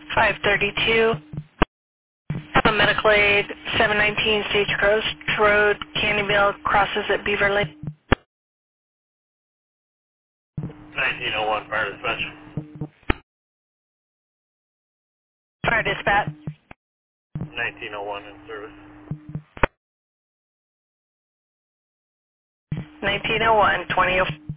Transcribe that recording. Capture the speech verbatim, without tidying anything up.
five thirty-two. Have a medical aid, seven nineteen Stagecoach Road, Candyville, crosses at Beaver Lake. nineteen oh one Fire Dispatch. Fire dispatch. nineteen oh one in service. nineteen oh one, twenty oh four.